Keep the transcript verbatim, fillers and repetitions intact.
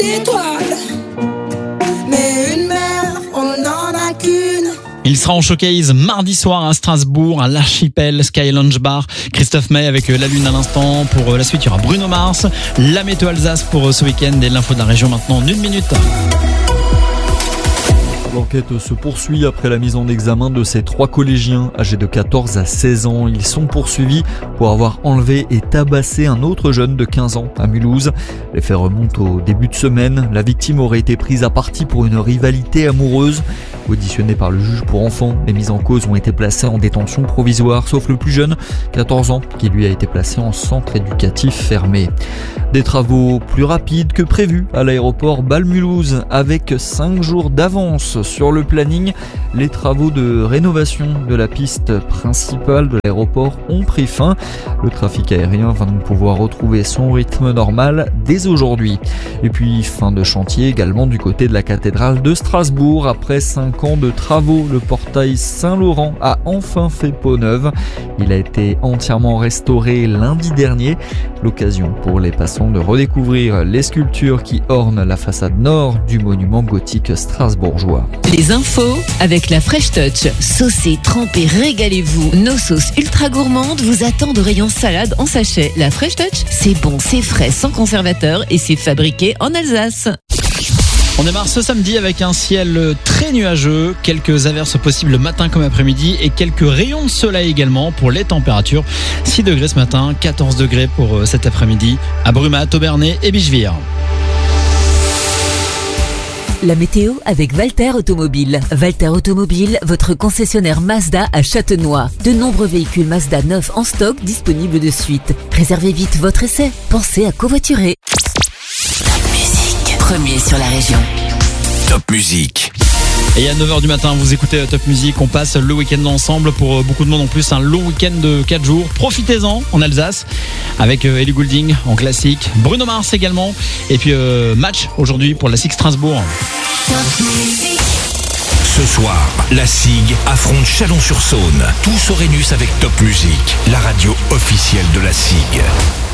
Étoile, mais une mer, on n'en a qu'une. Il sera en showcase mardi soir à Strasbourg, à l'Archipel Sky Lounge Bar. Christophe May avec La Lune à l'instant. Pour la suite, il y aura Bruno Mars, la météo Alsace pour ce week-end et l'info de la région maintenant en une minute. L'enquête se poursuit après la mise en examen de ces trois collégiens âgés de quatorze à seize ans. Ils sont poursuivis pour avoir enlevé et tabassé un autre jeune de quinze ans à Mulhouse. Les faits remontent au début de semaine. La victime aurait été prise à partie pour une rivalité amoureuse. Auditionnés par le juge pour enfants, les mises en cause ont été placées en détention provisoire, sauf le plus jeune, quatorze ans, qui lui a été placé en centre éducatif fermé. Des travaux plus rapides que prévu à l'aéroport Bâle-Mulhouse, avec cinq jours d'avance sur le planning. Les travaux de rénovation de la piste principale de l'aéroport ont pris fin. Le trafic aérien va donc pouvoir retrouver son rythme normal dès aujourd'hui. Et puis fin de chantier également du côté de la cathédrale de Strasbourg. Après cinq ans de travaux, le portail Saint-Laurent a enfin fait peau neuve. Il a été entièrement restauré lundi dernier. L'occasion pour les passants de redécouvrir les sculptures qui ornent la façade nord du monument gothique strasbourgeois. Les infos avec la Fresh Touch. Saucez, trempez, régalez-vous. Nos sauces ultra gourmandes vous attendent au rayon salade en sachet. La Fresh Touch, c'est bon, c'est frais, sans conservateur et c'est fabriqué en Alsace. On démarre ce samedi avec un ciel très nuageux, quelques averses possibles matin comme après-midi et quelques rayons de soleil également pour les températures. six degrés ce matin, quatorze degrés pour cet après-midi à Brumat, Aubernais et Bichevire. La météo avec Valter Automobile. Valter Automobile, votre concessionnaire Mazda à Châtenois. De nombreux véhicules Mazda neufs en stock disponibles de suite. Réservez vite votre essai. Pensez à covoiturer. Top Musique, premier sur la région. Top Musique. Et à neuf heures du matin, vous écoutez Top Music. On passe le week-end ensemble pour beaucoup de monde en plus. Un long week-end de quatre jours. Profitez-en en Alsace avec Ellie Goulding en classique. Bruno Mars également. Et puis euh, match aujourd'hui pour la S I G Strasbourg. Ce soir, la S I G affronte Chalon-sur-Saône. Tous au Rhenus avec Top Music, la radio officielle de la S I G.